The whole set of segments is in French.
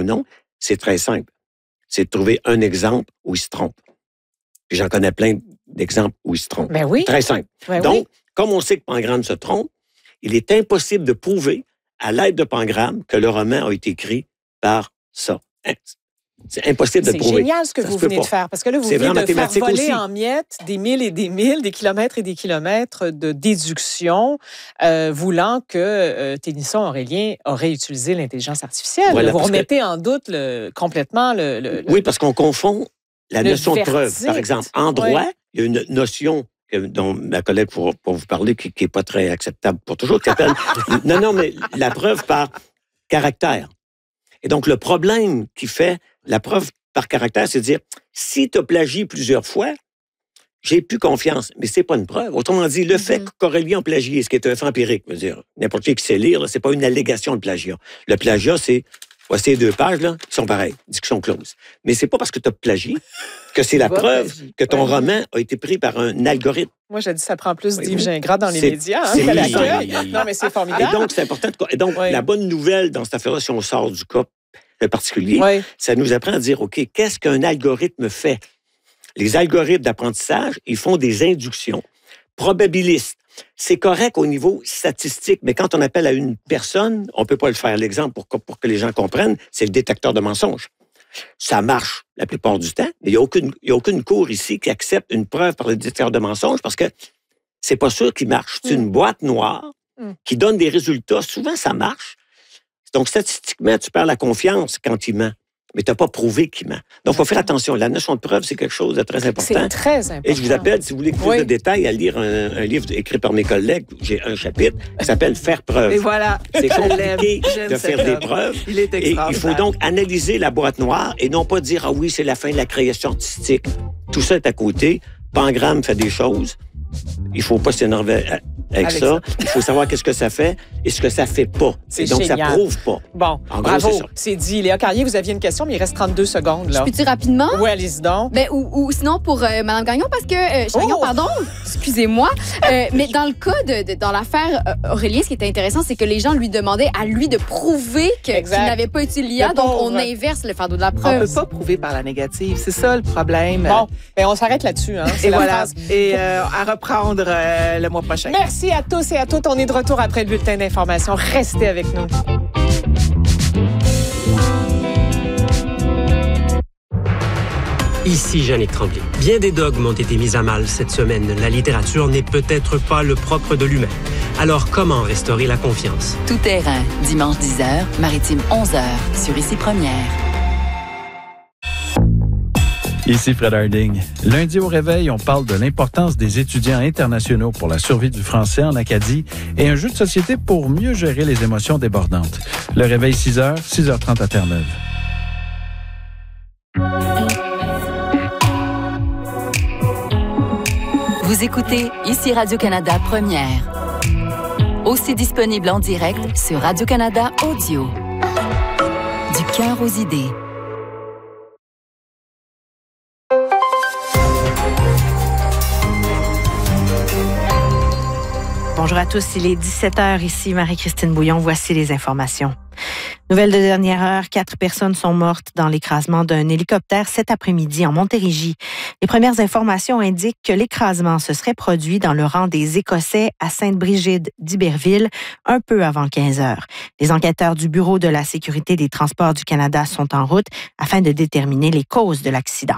ou non, c'est très simple. C'est de trouver un exemple où il se trompe. Puis j'en connais plein d'exemples où il se trompe. Ben oui. Très simple. Ben Donc, oui. comme on sait que Pangramme se trompe, il est impossible de prouver, à l'aide de Pangramme, que le roman a été écrit par ça. C'est impossible de C'est prouver. génial ce que vous venez de faire, parce que là, vous venez de faire voler aussi en miettes des milles et des milles, des kilomètres et des kilomètres de déduction, voulant que Tennyson-Aurélien aurait utilisé l'intelligence artificielle. Voilà, vous remettez en doute complètement le... Oui, parce qu'on confond la notion de preuve. Par exemple, en droit, il y a une notion dont ma collègue pour vous parler, qui n'est pas très acceptable pour toujours, qui s'appelle... non, mais la preuve par caractère. Et donc, le problème qui fait la preuve par caractère, c'est de dire, si tu as plagié plusieurs fois, j'ai plus confiance. Mais c'est pas une preuve. Autrement dit, le fait qu'Aurélien a plagié, ce qui est un fait empirique, je veux dire, n'importe qui sait lire, c'est pas une allégation de plagiat. Le plagiat, c'est, voici les 2 pages, là, qui sont pareilles, discussion close. Mais c'est pas parce que tu as plagié que c'est la preuve que ton roman a été pris par un algorithme. Moi, j'ai dit, ça prend plus d'Yves Gingras dans les médias. C'est Non, mais c'est formidable. Et donc, c'est important. Et donc, la bonne nouvelle dans cette affaire-là, si on sort du cas particulier, ça nous apprend à dire, OK, qu'est-ce qu'un algorithme fait? Les algorithmes d'apprentissage, ils font des inductions probabilistes. C'est correct au niveau statistique, mais quand on appelle à une personne, on ne peut pas le faire. L'exemple, pour que les gens comprennent, c'est le détecteur de mensonges. Ça marche la plupart du temps, mais il n'y a aucune cour ici qui accepte une preuve par le détecteur de mensonges parce que c'est pas sûr qu'il marche. C'est une boîte noire qui donne des résultats. Souvent, ça marche. Donc, statistiquement, tu perds la confiance quand il ment. Mais tu n'as pas prouvé qu'il ment. Donc, il faut faire attention. La notion de preuve, c'est quelque chose de très important. C'est très important. Et je vous appelle, si vous voulez plus de détails, à lire un livre écrit par mes collègues. J'ai un chapitre qui s'appelle « Faire preuve ». Et voilà. C'est compliqué de faire des preuves. Il est extraordinaire. Et il faut donc analyser la boîte noire et non pas dire « Ah oui, c'est la fin de la création artistique ». Tout ça est à côté. Pangramme fait des choses. Il ne faut pas s'énerver avec ça. Il faut savoir qu'est-ce que ça fait et ce que ça fait pas. C'est donc, génial. ça prouve pas. Bon, en bravo, gros, c'est dit. Léa Carrier, vous aviez une question, mais il reste 32 secondes. Là. Je peux-tu rapidement? Oui, allez-y donc. Ben, ou sinon pour Mme Gagnon, parce que... Chagnon, pardon, excusez-moi. Mais dans le cas dans l'affaire Aurélien, ce qui était intéressant, c'est que les gens lui demandaient à lui de prouver qu'il n'avait pas utilisé l'IA. Donc, on inverse le fardeau de la preuve. On ne peut pas prouver par la négative. C'est ça le problème. Bon, ben, on s'arrête là-dessus. Hein. Et voilà. Et à reprendre le mois prochain. Merci à tous et à toutes. On est de retour après le bulletin d'information. Restez avec nous. Ici Jannick Tremblay. Bien des dogmes ont été mis à mal cette semaine. La littérature n'est peut-être pas le propre de l'humain. Alors, comment restaurer la confiance? Tout terrain, dimanche 10h, Maritime 11h, sur Ici Première. Ici Fred Harding. Lundi au réveil, on parle de l'importance des étudiants internationaux pour la survie du français en Acadie et un jeu de société pour mieux gérer les émotions débordantes. Le réveil 6h, 6h30 à Terre-Neuve. Vous écoutez Ici Radio-Canada Première. Aussi disponible en direct sur Radio-Canada Audio. Du cœur aux idées. Bonjour à tous, il est 17h ici, Marie-Christine Bouillon. Voici les informations. Nouvelle de dernière heure, 4 personnes sont mortes dans l'écrasement d'un hélicoptère cet après-midi en Montérégie. Les premières informations indiquent que l'écrasement se serait produit dans le rang des Écossais à Sainte-Brigide d'Iberville, un peu avant 15 heures. Les enquêteurs du Bureau de la sécurité des transports du Canada sont en route afin de déterminer les causes de l'accident.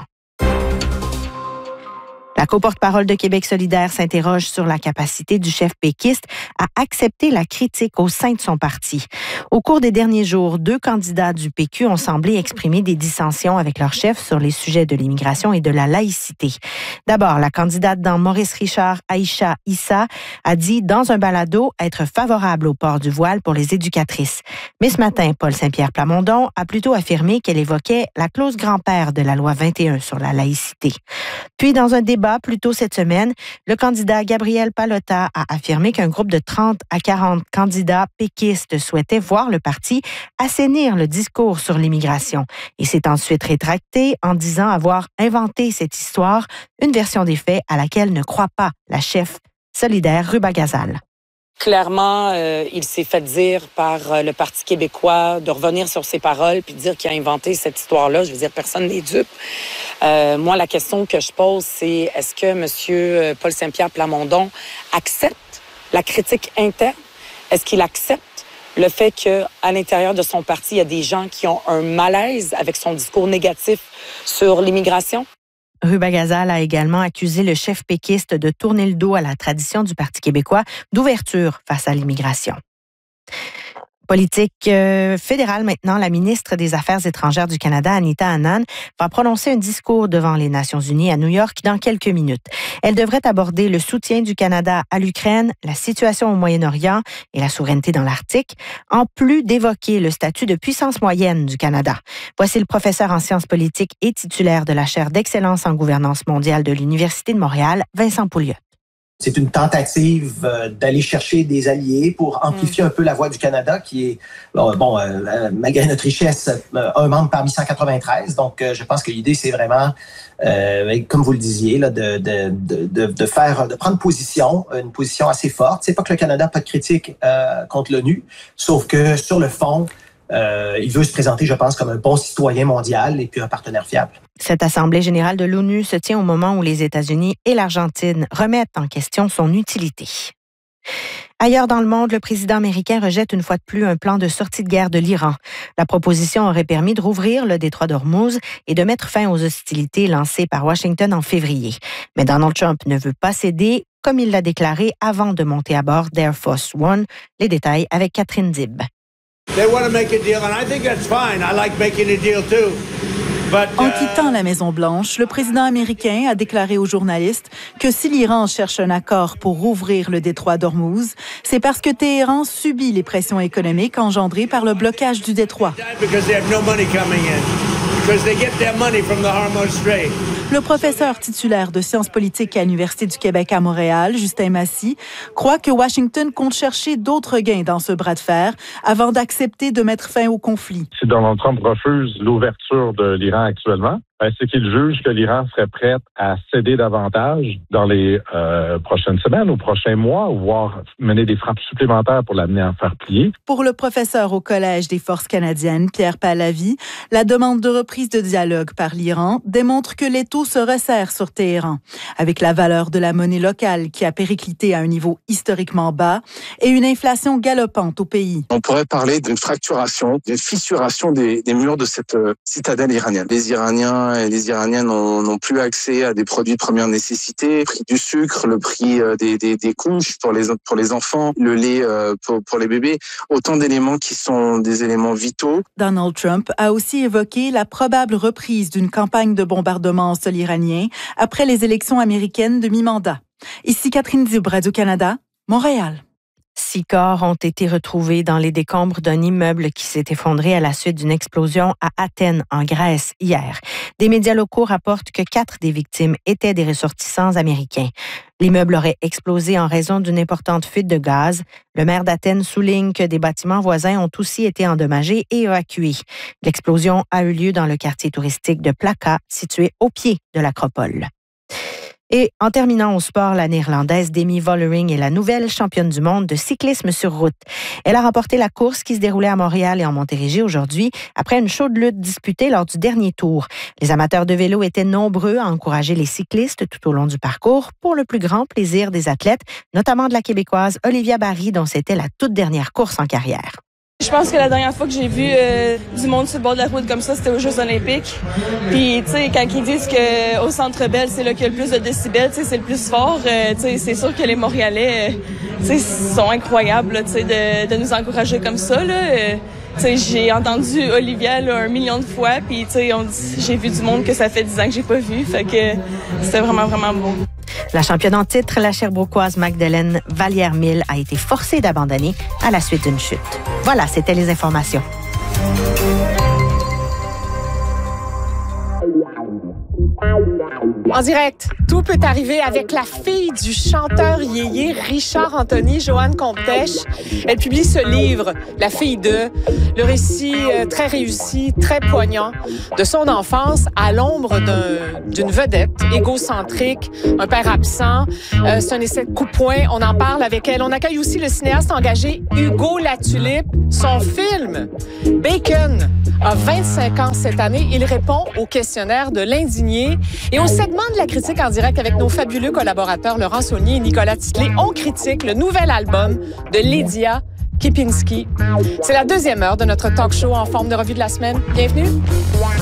La co-porte-parole de Québec solidaire s'interroge sur la capacité du chef péquiste à accepter la critique au sein de son parti. Au cours des derniers jours, 2 candidats du PQ ont semblé exprimer des dissensions avec leur chef sur les sujets de l'immigration et de la laïcité. D'abord, la candidate dans Maurice Richard, Aïcha Issa, a dit dans un balado être favorable au port du voile pour les éducatrices. Mais ce matin, Paul Saint-Pierre Plamondon a plutôt affirmé qu'elle évoquait la clause grand-père de la loi 21 sur la laïcité. Puis, dans un débat plus tôt cette semaine, le candidat Gabriel Pallotta a affirmé qu'un groupe de 30 à 40 candidats péquistes souhaitait voir le parti assainir le discours sur l'immigration et s'est ensuite rétracté en disant avoir inventé cette histoire, une version des faits à laquelle ne croit pas la chef solidaire Ruba Gazal. Clairement, il s'est fait dire par le Parti québécois de revenir sur ses paroles puis de dire qu'il a inventé cette histoire-là. Je veux dire, personne n'est dupe. Moi, la question que je pose, c'est est-ce que M. Paul Saint-Pierre Plamondon accepte la critique interne? Est-ce qu'il accepte le fait qu'à l'intérieur de son parti, il y a des gens qui ont un malaise avec son discours négatif sur l'immigration? Rubagazal a également accusé le chef péquiste de tourner le dos à la tradition du Parti québécois d'ouverture face à l'immigration. Politique fédérale maintenant, la ministre des Affaires étrangères du Canada, Anita Anand, va prononcer un discours devant les Nations unies à New York dans quelques minutes. Elle devrait aborder le soutien du Canada à l'Ukraine, la situation au Moyen-Orient et la souveraineté dans l'Arctique, en plus d'évoquer le statut de puissance moyenne du Canada. Voici le professeur en sciences politiques et titulaire de la chaire d'excellence en gouvernance mondiale de l'Université de Montréal, Vincent Pouliot. C'est une tentative d'aller chercher des alliés pour amplifier un peu la voix du Canada, qui est, malgré notre richesse, un membre parmi 193. Donc, je pense que l'idée, c'est vraiment, comme vous le disiez, là, de prendre position, une position assez forte. C'est pas que le Canada n'a pas de critique contre l'ONU, sauf que sur le fond, il veut se présenter, je pense, comme un bon citoyen mondial et puis un partenaire fiable. Cette Assemblée générale de l'ONU se tient au moment où les États-Unis et l'Argentine remettent en question son utilité. Ailleurs dans le monde, le président américain rejette une fois de plus un plan de sortie de guerre de l'Iran. La proposition aurait permis de rouvrir le détroit d'Ormuz et de mettre fin aux hostilités lancées par Washington en février. Mais Donald Trump ne veut pas céder, comme il l'a déclaré avant de monter à bord d'Air Force One. Les détails avec Catherine Dib. En quittant la Maison-Blanche, le président américain a déclaré aux journalistes que si l'Iran cherche un accord pour rouvrir le détroit d'Ormuz, c'est parce que Téhéran subit les pressions économiques engendrées par le blocage du détroit. Le professeur titulaire de sciences politiques à l'Université du Québec à Montréal, Justin Massy, croit que Washington compte chercher d'autres gains dans ce bras de fer avant d'accepter de mettre fin au conflit. Si Donald Trump refuse l'ouverture de l'Iran actuellement, c'est qu'il juge que l'Iran serait prête à céder davantage dans les prochaines semaines ou prochains mois, voire mener des frappes supplémentaires pour l'amener à faire plier. Pour le professeur au Collège des forces canadiennes, Pierre Pallavi, la demande de reprise de dialogue par l'Iran démontre que l'étau se resserre sur Téhéran, avec la valeur de la monnaie locale qui a périclité à un niveau historiquement bas et une inflation galopante au pays. On pourrait parler d'une fracturation, d'une fissuration des murs de cette citadelle iranienne. Les Iraniens et les Iraniennes n'ont plus accès à des produits de première nécessité, le prix du sucre, le prix des couches pour les enfants, le lait pour les bébés, autant d'éléments qui sont des éléments vitaux. Donald Trump a aussi évoqué la probable reprise d'une campagne de bombardement au sol iranien après les élections américaines de mi-mandat. Ici Catherine Dib, Radio-Canada, Montréal. 6 corps ont été retrouvés dans les décombres d'un immeuble qui s'est effondré à la suite d'une explosion à Athènes, en Grèce, hier. Des médias locaux rapportent que 4 des victimes étaient des ressortissants américains. L'immeuble aurait explosé en raison d'une importante fuite de gaz. Le maire d'Athènes souligne que des bâtiments voisins ont aussi été endommagés et évacués. L'explosion a eu lieu dans le quartier touristique de Plaka, situé au pied de l'acropole. Et en terminant au sport, la Néerlandaise Demi Vollering est la nouvelle championne du monde de cyclisme sur route. Elle a remporté la course qui se déroulait à Montréal et en Montérégie aujourd'hui après une chaude lutte disputée lors du dernier tour. Les amateurs de vélo étaient nombreux à encourager les cyclistes tout au long du parcours pour le plus grand plaisir des athlètes, notamment de la Québécoise Olivia Barry, dont c'était la toute dernière course en carrière. Je pense que la dernière fois que j'ai vu du monde sur le bord de la route comme ça, c'était aux Jeux olympiques. Puis, tu sais, quand ils disent qu'au Centre Bell, c'est là qu'il y a le plus de décibels, tu sais, c'est le plus fort, tu sais, c'est sûr que les Montréalais, tu sais, sont incroyables, tu sais, de nous encourager comme ça, là. Tu sais, j'ai entendu Olivia là, 1 million de fois, puis tu sais, j'ai vu du monde que ça fait 10 ans que j'ai pas vu, fait que c'était vraiment, vraiment beau. La championne en titre, la Sherbrookeoise Magdalene Vallière-Mille, a été forcée d'abandonner à la suite d'une chute. Voilà, c'était les informations. En direct, tout peut arriver avec la fille du chanteur yéyé Richard Anthony, Joanne Comtèche. Elle publie ce livre, La fille de, le récit très réussi, très poignant de son enfance à l'ombre d'une vedette égocentrique, un père absent. C'est un essai de coup-poing. On en parle avec elle. On accueille aussi le cinéaste engagé Hugo Latulippe. Son film, Bacon, a 25 ans cette année. Il répond au questionnaire de l'indigné. Et au segment de la critique en direct avec nos fabuleux collaborateurs Laurent Saunier et Nicolas Titley, on critique le nouvel album de Lydia Kipinski. C'est la deuxième heure de notre talk show en forme de revue de la semaine. Bienvenue.